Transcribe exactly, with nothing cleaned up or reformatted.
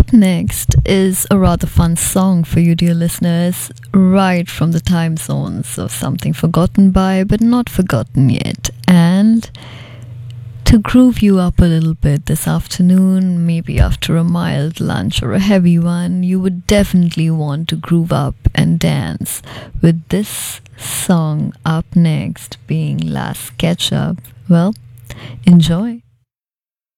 Up next is a rather fun song for you, dear listeners, right from the time zones of something forgotten by but not forgotten yet. And to groove you up a little bit this afternoon, maybe after a mild lunch or a heavy one, you would definitely want to groove up and dance with this song up next being Last Ketchup. Well, enjoy.